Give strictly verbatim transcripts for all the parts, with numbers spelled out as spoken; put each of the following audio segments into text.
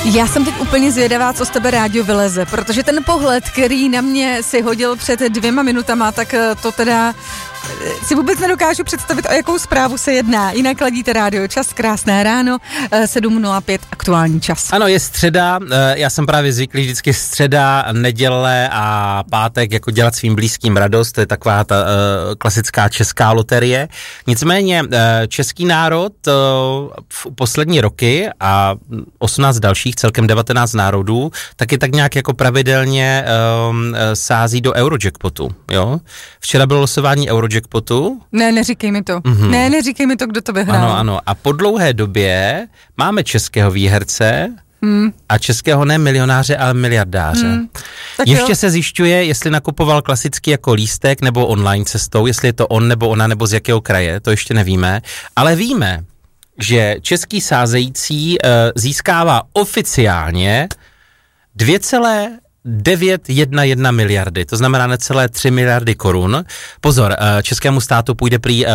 Já jsem teď úplně zvědavá, co z tebe rádio vyleze, protože ten pohled, který na mě si hodil před dvěma minutama, tak to teda si vůbec nedokážu představit, o jakou zprávu se jedná. Jinak ladíte rádio Čas, krásné ráno, sedm nula pět aktuální čas. Ano, je středa, já jsem právě zvyklý vždycky středa, neděle a pátek jako dělat svým blízkým radost, to je taková ta uh, klasická česká loterie. Nicméně uh, český národ uh, v poslední roky a osmnáct dalších, celkem devatenáct národů, taky tak nějak jako pravidelně uh, sází do Eurojackpotu, jo. Včera bylo losování Eurojackpotu. Ne, neříkej mi to. Mm-hmm. Ne, neříkej mi to, kdo to vyhrál. Ano, ano. A po dlouhé době máme českého výherce mm. a českého ne milionáře, ale miliardáře. Mm. Ještě jo. Se zjišťuje, jestli nakupoval klasicky jako lístek nebo online cestou, jestli je to on nebo ona nebo z jakého kraje, to ještě nevíme. Ale víme, že český sázející uh, získává oficiálně dvě celé devět jedna jedna miliardy, to znamená necelé tři miliardy korun. Pozor, českému státu půjde prý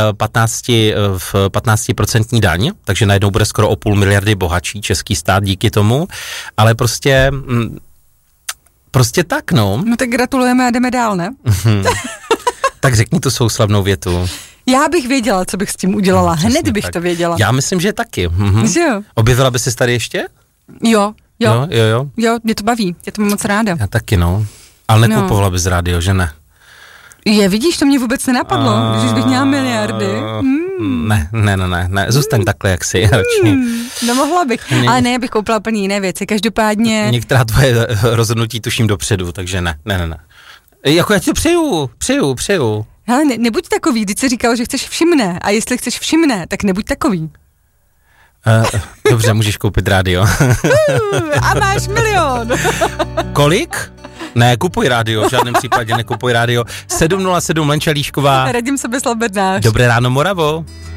patnáct procent daň, takže najednou bude skoro o půl miliardy bohatší český stát díky tomu, ale prostě prostě tak, no. No tak gratulujeme a jdeme dál, ne? Tak řekni tu svou slavnou větu. Já bych věděla, co bych s tím udělala, no, hned bych tak. to věděla. Já myslím, že taky. Mhm. Že jo? Objevila by ses tady ještě? Jo. Jo, no, jo, jo. Jo, mě to baví, já to mám moc ráda. Já taky, no. Ale nekupovala no. bys rádio, že ne? Je, vidíš, to mě vůbec nenapadlo, uh, když bych měla miliardy. Hmm. Ne, ne, ne, ne, ne, zůstaň hmm. takhle, jak jsi, radši. Hmm. No mohla bych, Ně... ale ne, já bych koupila plně jiné věci, každopádně. Některá tvoje rozhodnutí tuším dopředu, takže ne, ne, ne, ne. Jako já ti to přeju, přeju, přeju. Hele, ne, nebuď takový, když jsi říkal, že chceš všimné, a jestli chceš všimné, tak nebuď takový. Uh, dobře, můžeš koupit rádio. A máš milion. Kolik? Ne, kupuj rádio, v žádném případě nekupuj rádio. sedm nula sedm Lenča Líšková. Radím sobě Slabednář. Dobré ráno, Moravo.